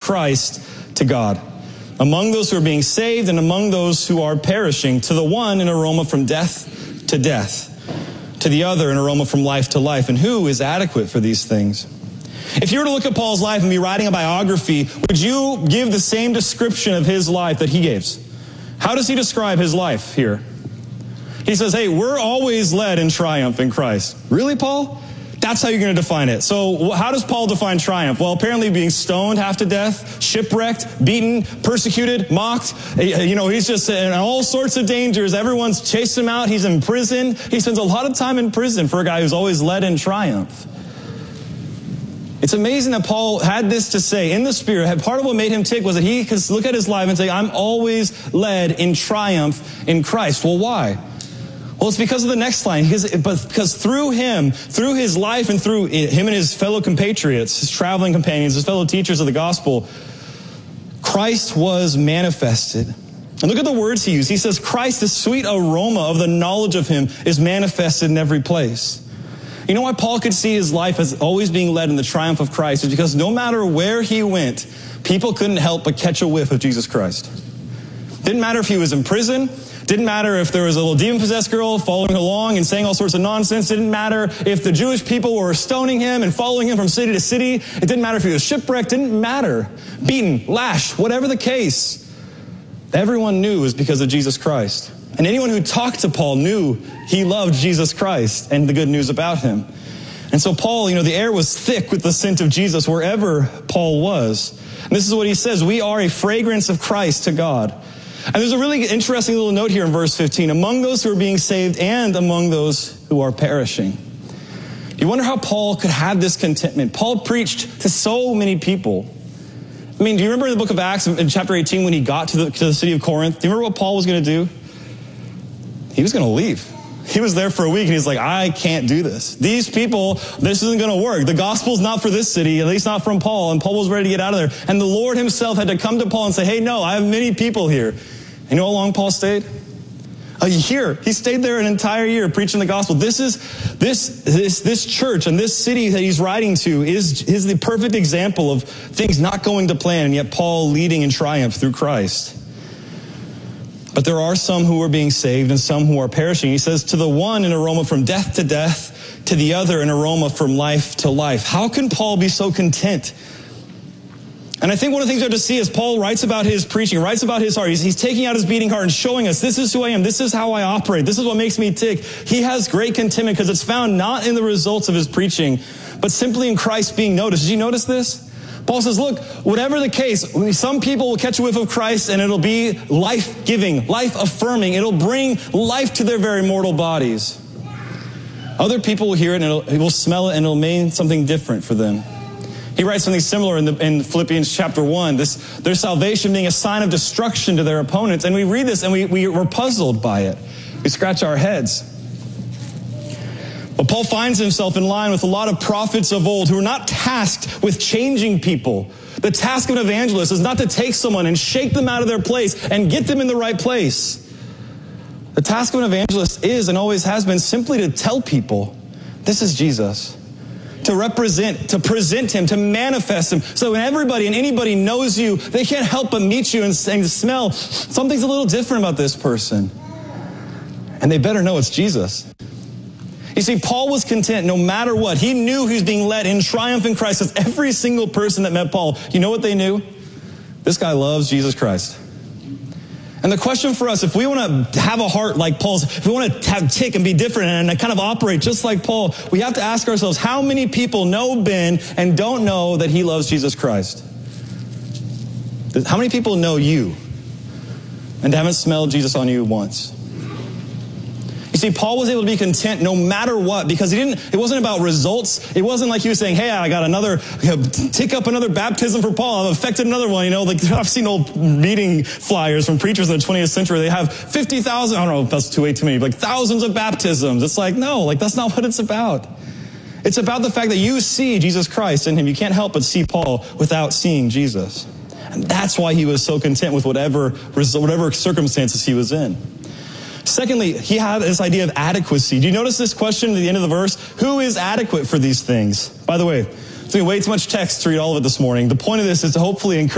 Christ to God. Among those who are being saved and among those who are perishing, to the one an aroma from death to death, to the other an aroma from life to life. And who is adequate for these things? If you were to look at Paul's life and be writing a biography, would you give the same description of his life that he gives? How does he describe his life here? He says, hey, we're always led in triumph in Christ. Really, Paul? That's how you're going to define it. So how does Paul define triumph? Well, apparently being stoned half to death, shipwrecked, beaten, persecuted, mocked. He's just in all sorts of dangers. Everyone's chasing him out. He's in prison. He spends a lot of time in prison for a guy who's always led in triumph. It's amazing that Paul had this to say in the Spirit. Part of what made him tick was that he could look at his life and say, I'm always led in triumph in Christ. Well, why? Well, it's because of the next line. Because through him, through his life and through him and his fellow compatriots, his traveling companions, his fellow teachers of the gospel, Christ was manifested. And look at the words he used. He says, Christ, the sweet aroma of the knowledge of him, is manifested in every place. You know why Paul could see his life as always being led in the triumph of Christ? Is because no matter where he went, people couldn't help but catch a whiff of Jesus Christ. Didn't matter if he was in prison. Didn't matter if there was a little demon-possessed girl following along and saying all sorts of nonsense. Didn't matter if the Jewish people were stoning him and following him from city to city. It didn't matter if he was shipwrecked. Didn't matter. Beaten, lashed, whatever the case. Everyone knew it was because of Jesus Christ. And anyone who talked to Paul knew he loved Jesus Christ and the good news about him. And so Paul, the air was thick with the scent of Jesus wherever Paul was. And this is what he says, we are a fragrance of Christ to God. And there's a really interesting little note here in verse 15. Among those who are being saved and among those who are perishing. You wonder how Paul could have this contentment. Paul preached to so many people. Do you remember in the book of Acts in chapter 18 when he got to the city of Corinth? Do you remember what Paul was going to do? He was going to leave. He was there for a week and he's like, I can't do this. These people, this isn't going to work. The gospel's not for this city, at least not from Paul. And Paul was ready to get out of there. And the Lord himself had to come to Paul and say, hey, no, I have many people here. You know how long Paul stayed? A year. He stayed there an entire year preaching the gospel. This church and this city that he's writing to is the perfect example of things not going to plan, and yet Paul leading in triumph through Christ. But there are some who are being saved and some who are perishing. He says, to the one an aroma from death to death, to the other an aroma from life to life. How can Paul be so content? And I think one of the things we have to see is Paul writes about his preaching, writes about his heart. He's taking out his beating heart and showing us, this is who I am. This is how I operate. This is what makes me tick. He has great contentment because it's found not in the results of his preaching, but simply in Christ being noticed. Did you notice this? Paul says, look, whatever the case, some people will catch a whiff of Christ and it'll be life-giving, life-affirming. It'll bring life to their very mortal bodies. Other people will hear it and it will smell it and it'll mean something different for them. He writes something similar in Philippians chapter 1, their salvation being a sign of destruction to their opponents. And we read this and we're puzzled by it. We scratch our heads. But Paul finds himself in line with a lot of prophets of old who are not tasked with changing people. The task of an evangelist is not to take someone and shake them out of their place and get them in the right place. The task of an evangelist is and always has been simply to tell people, this is Jesus. To represent, to present him, to manifest him. So when everybody and anybody knows you, they can't help but meet you and smell something's a little different about this person. And they better know it's Jesus. You see, Paul was content no matter what. He knew he was being led in triumph in Christ. As every single person that met Paul, you know what they knew? This guy loves Jesus Christ. And the question for us, if we want to have a heart like Paul's, if we want to have tick and be different and kind of operate just like Paul, we have to ask ourselves, how many people know Ben and don't know that he loves Jesus Christ? How many people know you and haven't smelled Jesus on you once? You see, Paul was able to be content no matter what because it wasn't about results. It wasn't like he was saying, hey, I got tick up another baptism for Paul. I've affected another one. Like I've seen old meeting flyers from preachers in the 20th century. They have 50,000, I don't know if that's way too many, like thousands of baptisms. It's like, no, that's not what it's about. It's about the fact that you see Jesus Christ in him. You can't help but see Paul without seeing Jesus. And that's why he was so content with whatever circumstances he was in. Secondly, he had this idea of adequacy. Do you notice this question at the end of the verse? Who is adequate for these things? By the way, it's way too much text to read all of it this morning. The point of this is to hopefully encourage